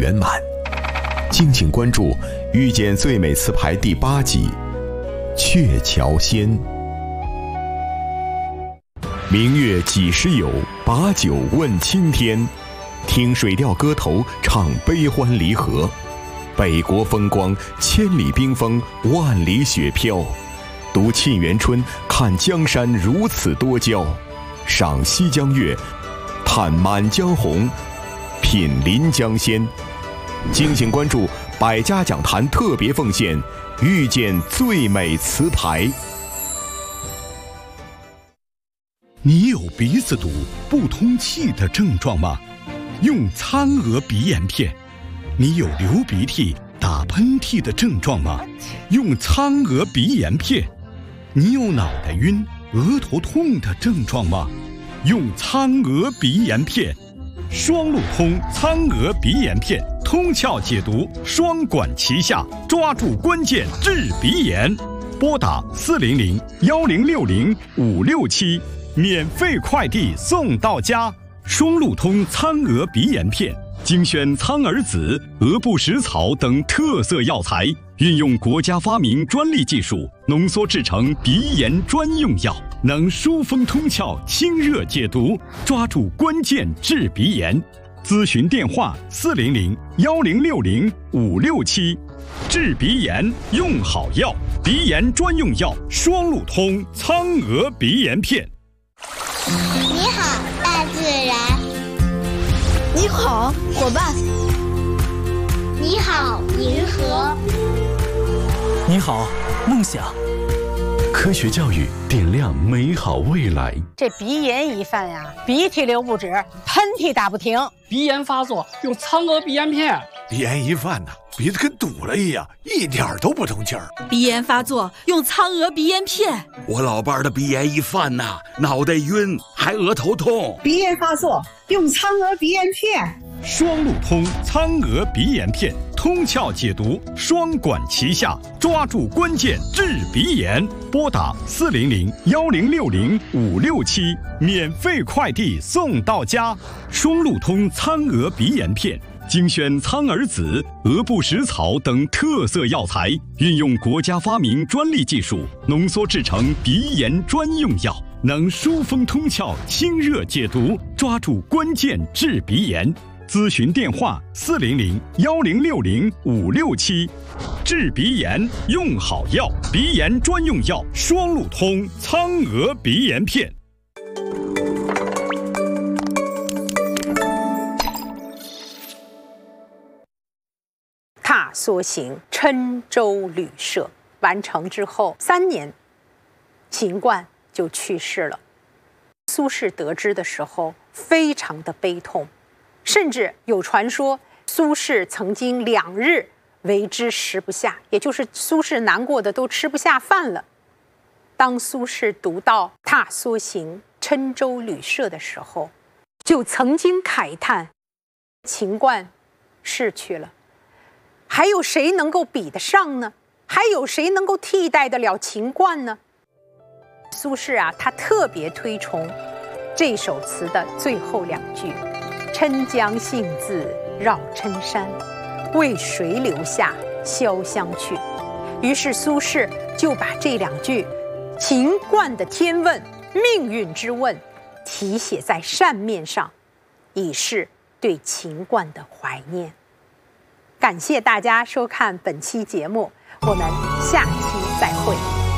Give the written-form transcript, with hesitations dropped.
圆满。敬请关注《遇见最美词牌》第8集《鹊桥仙》。明月几时有？把酒问青天。听水调歌头，唱悲欢离合。北国风光，千里冰封，万里雪飘。读沁园春，看江山如此多娇。赏西江月，叹满江红，品临江仙。敬请关注百家讲坛特别奉献，遇见最美词牌。 你有鼻子堵、不通气的症状吗？用苍娥鼻炎片。你有流鼻涕、打喷嚏的症状吗？用苍娥鼻炎片。你有脑袋晕、额头痛的症状吗？用苍娥鼻炎片。双路通苍娥鼻炎片，通窍解毒，双管齐下，抓住关键治鼻炎。拨打400-1060-567，免费快递送到家。双路通苍娥鼻炎片，精选苍耳子、鹅不食草等特色药材，运用国家发明专利技术，浓缩制成鼻炎专用药，能疏风通窍、清热解毒，抓住关键治鼻炎。咨询电话400-1060-567。治鼻炎用好药，鼻炎专用药双路通苍娥鼻炎片。 你好，大自然。 你好，伙伴。 你好，银河。 你好，梦想。 科学教育点亮美好未来。 这鼻炎一犯呀，鼻涕流不止，喷嚏打不停。 鼻炎发作用苍娥鼻炎片。 鼻炎一犯鼻子跟堵了一样，一点都不通气儿。 鼻炎发作用苍娥鼻炎片。 我老伴儿的鼻炎一犯脑袋晕，还额头痛。 鼻炎发作用苍娥鼻炎片。 双路通苍娥鼻炎片，通窍解毒，双管齐下，抓住关键治鼻炎。拨打400-1060-567，免费快递送到家。双路通苍娥鼻炎片，精选苍耳子、鹅不食草等特色药材，运用国家发明专利技术，浓缩制成鼻炎专用药，能疏风通窍、清热解毒，抓住关键治鼻炎。咨询电话400-1060-567。治鼻炎用好药，鼻炎专用药双路通苍娥鼻炎片。 踏梭行郴州旅社完成之后3年，秦观就去世了。苏轼得知的时候非常的悲痛，甚至有传说苏轼曾经2日为之食不下，也就是苏轼难过的都吃不下饭了。当苏轼读到踏梭行郴州旅社的时候，就曾经慨叹秦观逝去了，还有谁能够比得上呢？还有谁能够替代得了秦观呢？苏轼他特别推崇这首词的最后2句：郴江幸自绕郴山，为谁留下潇湘去。于是苏轼就把这2句秦观的天问、命运之问题写在扇面上，以示对秦观的怀念。感谢大家收看本期节目，我们下期再会。